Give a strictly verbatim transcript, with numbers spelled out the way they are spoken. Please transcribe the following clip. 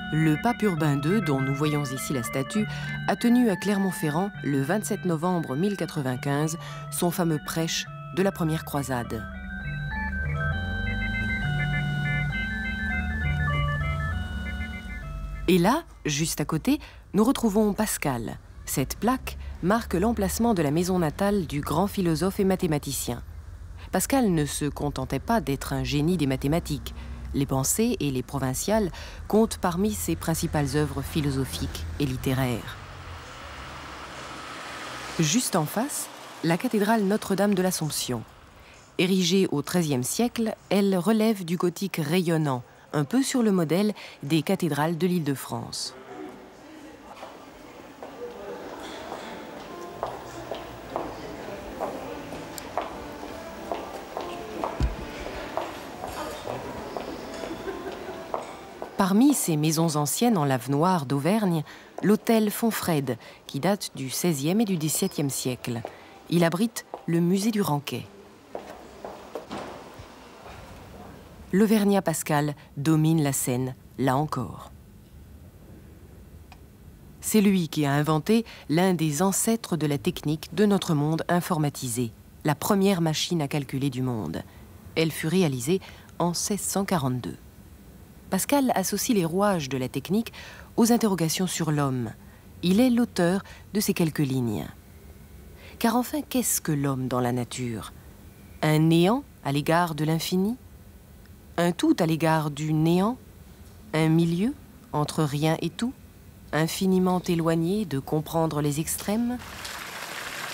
Le pape Urbain deux, dont nous voyons ici la statue, a tenu à Clermont-Ferrand, le vingt-sept novembre mille quatre-vingt-quinze, son fameux prêche de la première croisade. Et là, juste à côté, nous retrouvons Pascal. Cette plaque marque l'emplacement de la maison natale du grand philosophe et mathématicien. Pascal ne se contentait pas d'être un génie des mathématiques. Les Pensées et les Provinciales comptent parmi ses principales œuvres philosophiques et littéraires. Juste en face, la cathédrale Notre-Dame de l'Assomption. Érigée au treizième siècle, elle relève du gothique rayonnant, un peu sur le modèle des cathédrales de l'Île-de-France. Parmi ces maisons anciennes en lave noire d'Auvergne, l'hôtel Fonfrède, qui date du seizième et du dix-septième siècle. Il abrite le musée du Ranquet. L'Auvergnat Pascal domine la scène, là encore. C'est lui qui a inventé l'un des ancêtres de la technique de notre monde informatisé, la première machine à calculer du monde. Elle fut réalisée en seize cent quarante-deux. Pascal associe les rouages de la technique aux interrogations sur l'homme. Il est l'auteur de ces quelques lignes. Car enfin, qu'est-ce que l'homme dans la nature? Un néant à l'égard de l'infini? Un tout à l'égard du néant? Un milieu entre rien et tout? Infiniment éloigné de comprendre les extrêmes?